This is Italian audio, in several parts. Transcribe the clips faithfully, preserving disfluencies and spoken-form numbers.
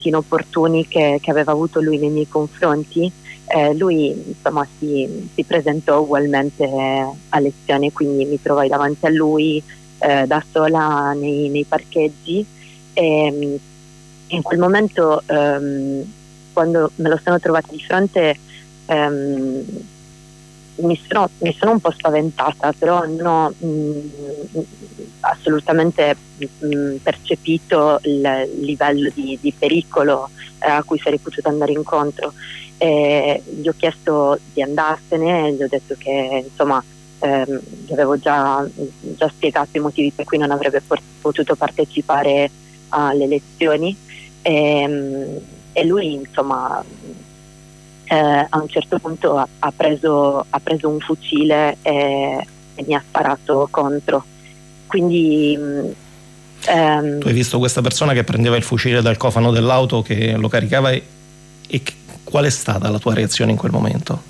inopportuni che, che aveva avuto lui nei miei confronti, eh, lui insomma si, si presentò ugualmente a lezione, quindi mi trovai davanti a lui eh, da sola nei, nei parcheggi, e in quel momento ehm, quando me lo sono trovata di fronte ehm, mi, sono, mi sono un po' spaventata, però non ho mh, assolutamente mh, percepito il livello di, di pericolo eh, a cui sarei potuta andare incontro. E gli ho chiesto di andarsene, gli ho detto che insomma ehm, gli avevo già, già spiegato i motivi per cui non avrebbe por- potuto partecipare alle lezioni, e, e lui insomma eh, a un certo punto ha, ha, preso, ha preso un fucile e, e mi ha sparato contro. Quindi ehm, tu hai visto questa persona che prendeva il fucile dal cofano dell'auto, che lo caricava, e, e qual è stata la tua reazione in quel momento?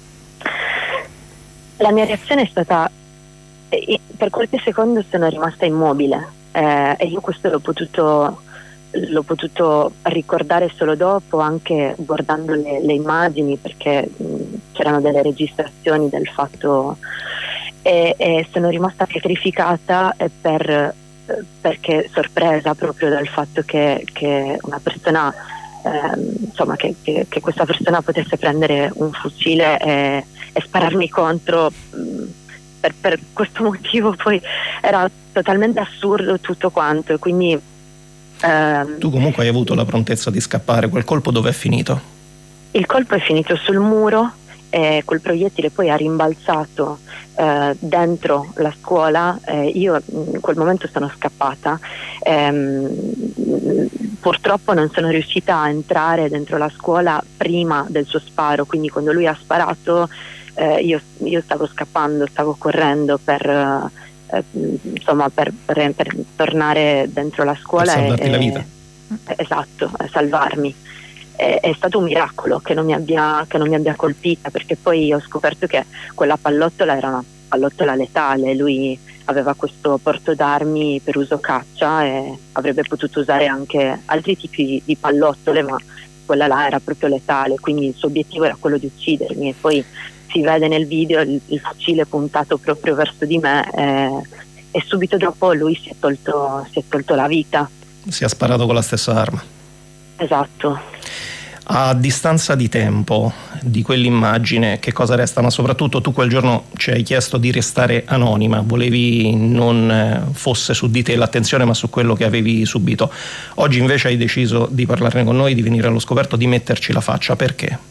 La mia reazione è stata, per qualche secondo sono rimasta immobile, eh, e io questo l'ho potuto l'ho potuto ricordare solo dopo, anche guardando le, le immagini, perché mh, c'erano delle registrazioni del fatto, e, e sono rimasta pietrificata per, perché sorpresa proprio dal fatto che, che una persona ehm, insomma che, che, che questa persona potesse prendere un fucile e, e spararmi contro. Mh, per, per questo motivo poi era totalmente assurdo tutto quanto, quindi ehm, tu comunque hai avuto la prontezza di scappare. Quel colpo dove è finito? Il colpo è finito sul muro e quel proiettile poi ha rimbalzato eh, dentro la scuola. Eh, io in quel momento sono scappata, ehm, purtroppo non sono riuscita a entrare dentro la scuola prima del suo sparo, quindi quando lui ha sparato eh, io, io stavo scappando, stavo correndo per, eh, insomma, per, per, per tornare dentro la scuola per salvarti e, la vita. Esatto, a salvarmi. È, è stato un miracolo che non mi abbia, che non mi abbia colpita, perché poi ho scoperto che quella pallottola era una pallottola letale. Lui aveva questo porto d'armi per uso caccia e avrebbe potuto usare anche altri tipi di pallottole, ma quella là era proprio letale, quindi il suo obiettivo era quello di uccidermi. E poi si vede nel video il, il fucile puntato proprio verso di me e, e subito dopo lui si è tolto, si è tolto la vita. Si è sparato con la stessa arma. Esatto. A distanza di tempo di quell'immagine, che cosa resta? Ma soprattutto tu quel giorno ci hai chiesto di restare anonima, volevi non fosse su di te l'attenzione ma su quello che avevi subito. Oggi invece hai deciso di parlarne con noi, di venire allo scoperto, di metterci la faccia. Perché?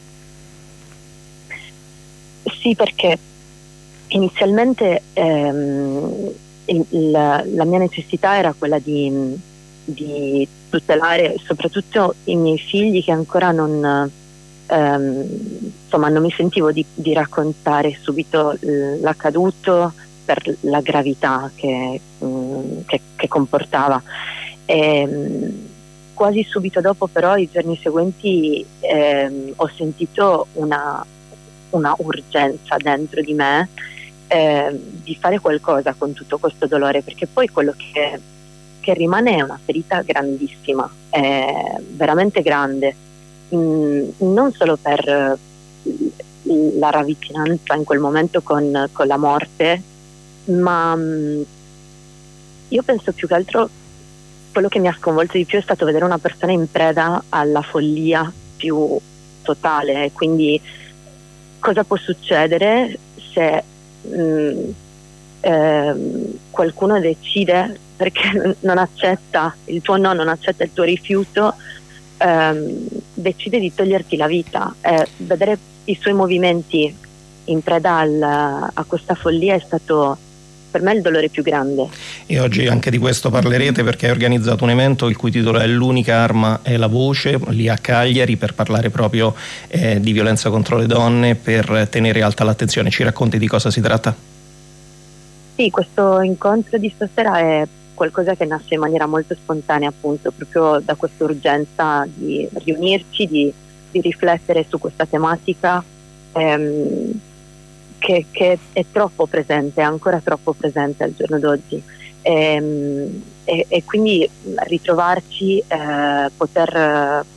Sì, perché inizialmente ehm, il, la, la mia necessità era quella di, di tutelare soprattutto i miei figli, che ancora non ehm, insomma non mi sentivo di, di raccontare subito l'accaduto per la gravità che, mh, che, che comportava. E, mh, quasi subito dopo però, i giorni seguenti, ehm, ho sentito una una urgenza dentro di me eh, di fare qualcosa con tutto questo dolore, perché poi quello che, che rimane è una ferita grandissima, è veramente grande, mm, non solo per la ravvicinanza in quel momento con, con la morte, ma mm, io penso più che altro quello che mi ha sconvolto di più è stato vedere una persona in preda alla follia più totale. Quindi cosa può succedere se mh, ehm, qualcuno decide, perché non accetta il tuo no, non accetta il tuo rifiuto, ehm, decide di toglierti la vita. Eh, vedere i suoi movimenti in preda al, a questa follia è stato per me il dolore più grande. E oggi anche di questo parlerete, perché hai organizzato un evento il cui titolo è L'unica arma è la voce, lì a Cagliari, per parlare proprio eh, di violenza contro le donne, per tenere alta l'attenzione. Ci racconti di cosa si tratta? Sì, questo incontro di stasera è qualcosa che nasce in maniera molto spontanea, appunto, proprio da questa urgenza di riunirci, di, di riflettere su questa tematica ehm, Che, che è troppo presente, è ancora troppo presente al giorno d'oggi, e, e, e quindi ritrovarci, eh, poter